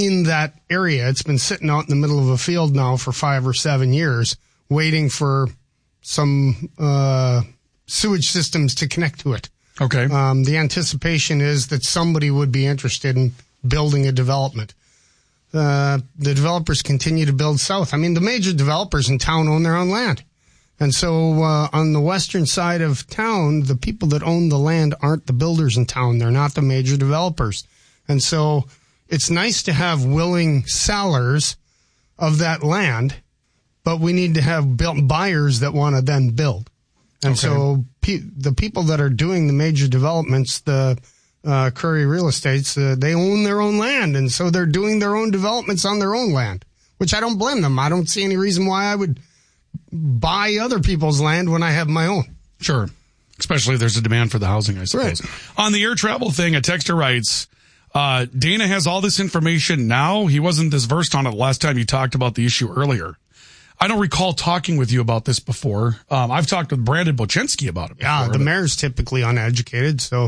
in that area. It's been sitting out in the middle of a field now for 5 or 7 years, waiting for some sewage systems to connect to it. Okay. The anticipation is that somebody would be interested in building a development. The developers continue to build south. I mean, the major developers in town own their own land. And so on the western side of town, the people that own the land aren't the builders in town. They're not the major developers. And so it's nice to have willing sellers of that land, but we need to have buyers that want to then build. And so the people that are doing the major developments, the Curry Real Estates, they own their own land, and so they're doing their own developments on their own land, which I don't blame them. I don't see any reason why I would buy other people's land when I have my own. Sure. Especially if there's a demand for the housing, I suppose. Right. On the air travel thing, a texter writes, Dana has all this information now. He wasn't this versed on it last time you talked about the issue earlier. I don't recall talking with you about this before. I've talked with Brandon Boczynski about it before. Yeah, the mayor's typically uneducated, so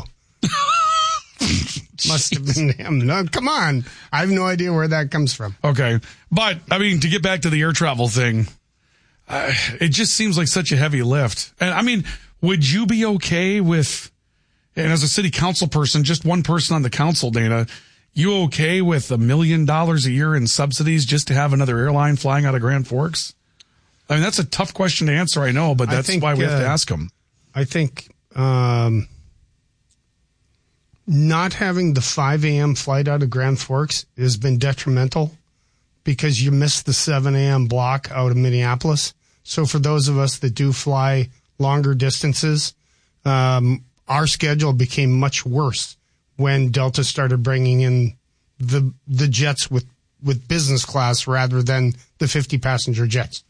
must have been him. No, come on. I have no idea where that comes from. Okay. But, I mean, to get back to the air travel thing, it just seems like such a heavy lift. And, I mean, would you be okay with, and as a city council person, just one person on the council, Dana, you okay with $1 million a year in subsidies just to have another airline flying out of Grand Forks? I mean, that's a tough question to answer, I know, but that's why we have to ask them. I think not having the 5 a.m. flight out of Grand Forks has been detrimental because you miss the 7 a.m. block out of Minneapolis. So for those of us that do fly longer distances, our schedule became much worse when Delta started bringing in the jets with business class rather than the 50-passenger jets.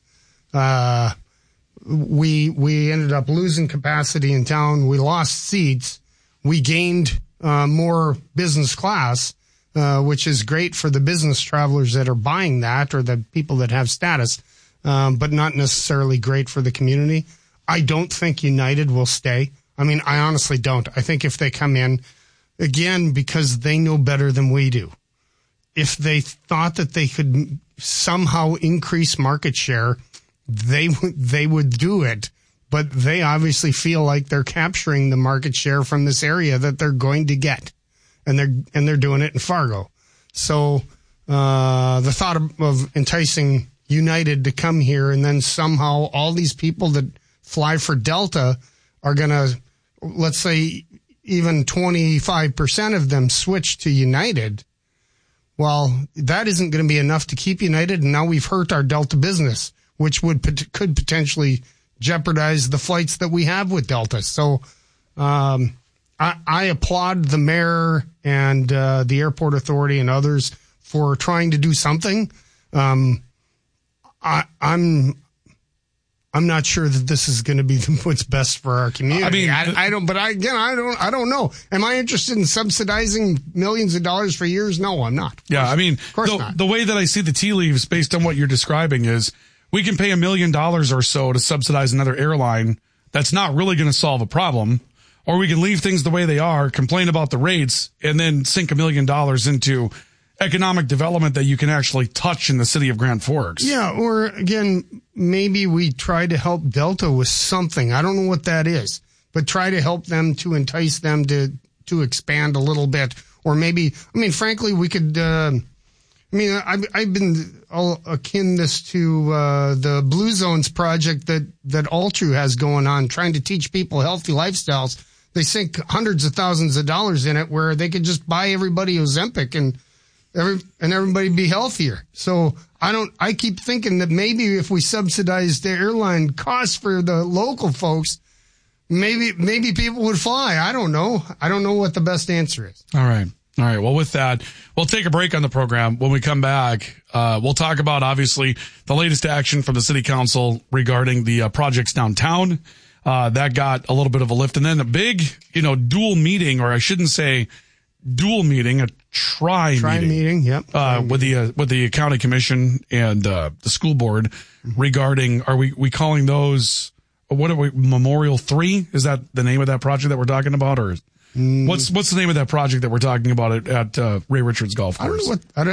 We ended up losing capacity in town. We lost seats. We gained more business class, which is great for the business travelers that are buying that or the people that have status, but not necessarily great for the community. I don't think United will stay. I mean, I honestly don't. I think if they come in, again, because they know better than we do, if they thought that they could somehow increase market share, they would do it, but they obviously feel like they're capturing the market share from this area that they're going to get, and they're doing it in Fargo. So the thought of enticing United to come here and then somehow all these people that fly for Delta are going to, let's say, even 25% of them switch to United. Well, that isn't going to be enough to keep United, and now we've hurt our Delta business, which could potentially jeopardize the flights that we have with Delta. So I applaud the mayor and the airport authority and others for trying to do something. I'm not sure that this is going to be what's best for our community. I don't know. Am I interested in subsidizing millions of dollars for years? No, I'm not. Yeah, I mean, of course not. The way that I see the tea leaves based on what you're describing is we can pay $1 million or so to subsidize another airline. That's not really going to solve a problem. Or we can leave things the way they are, complain about the rates, and then sink $1 million into economic development that you can actually touch in the city of Grand Forks. Yeah, or again, maybe we try to help Delta with something. I don't know what that is, but try to help them to entice them to expand a little bit. Or maybe, I mean, frankly, we could, I've been akin this to the Blue Zones project that Altru has going on, trying to teach people healthy lifestyles. They sink hundreds of thousands of dollars in it where they could just buy everybody Ozempic and everybody be healthier. So I keep thinking that maybe if we subsidize the airline costs for the local folks, maybe people would fly. I don't know. I don't know what the best answer is. All right. Well, with that, we'll take a break on the program. When we come back, we'll talk about obviously the latest action from the city council regarding the projects downtown. That got a little bit of a lift, and then a big, dual meeting, or I shouldn't say dual meeting, a tri meeting. Yep. With the county commission and the school board regarding, are we calling those, what are we, Memorial 3? Is that the name of that project that we're talking about, or what's the name of that project that we're talking about at Ray Richards Golf Course? I don't know